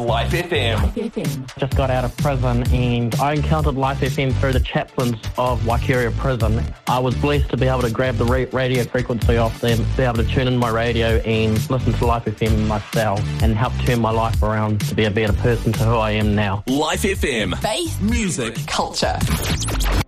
Life FM. Just got out of prison and I encountered Life FM through the chaplains of Waikeria Prison. I was blessed to be able to grab the radio frequency off them, be able to tune in my radio and listen to Life FM myself and help turn my life around to be a better person to who I am now. Life FM. Faith, music, culture.